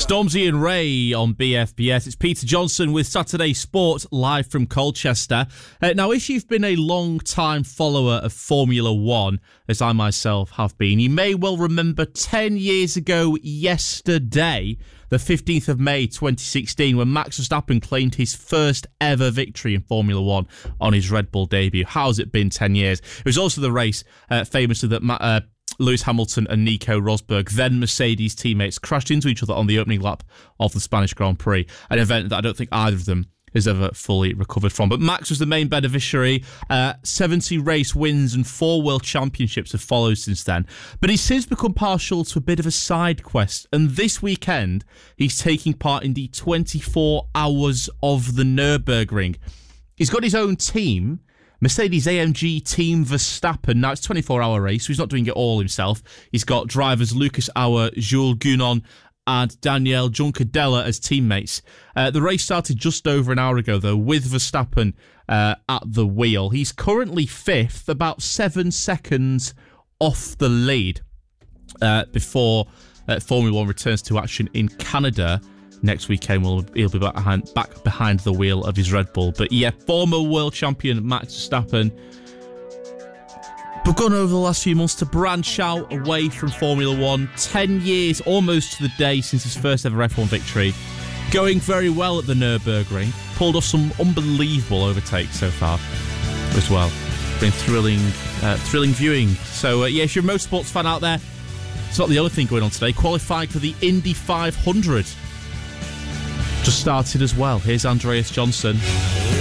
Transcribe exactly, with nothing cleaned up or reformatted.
Stormzy and Ray on B F B S. It's Peter Johnson with Saturday Sport live from Colchester. Uh, now, if you've been a long-time follower of Formula One, as I myself have been, you may well remember ten years ago yesterday, the fifteenth of May twenty sixteen, when Max Verstappen claimed his first ever victory in Formula One on his Red Bull debut. How's it been ten years? It was also the race, uh, famously, that Ma- uh, Lewis Hamilton and Nico Rosberg, then Mercedes teammates, crashed into each other on the opening lap of the Spanish Grand Prix, an event that I don't think either of them has ever fully recovered from. But Max was the main beneficiary. Uh, seventy race wins and four world championships have followed since then. But he's since become partial to a bit of a side quest. And this weekend, he's taking part in the twenty-four hours of the Nürburgring. He's got his own team, Mercedes A M G Team Verstappen. Now, it's a twenty-four hour race, so he's not doing it all himself. He's got drivers Lucas Auer, Jules Gounon, and Daniel Juncadella as teammates. Uh, the race started just over an hour ago, though, with Verstappen uh, at the wheel. He's currently fifth, about seven seconds off the lead uh, before uh, Formula One returns to action in Canada next weekend. We'll, he'll be back behind, back behind the wheel of his Red Bull. But yeah, former world champion Max Verstappen begun over the last few months to branch out away from Formula One. Ten years, almost to the day, since his first ever F one victory. Going very well at the Nürburgring. Pulled off some unbelievable overtakes so far as well. Been thrilling, uh, thrilling viewing. So uh, yeah, if you're a motorsports fan out there, it's not the only thing going on today. Qualifying for the Indy five hundred just started as well. Here's Andreas Johnson.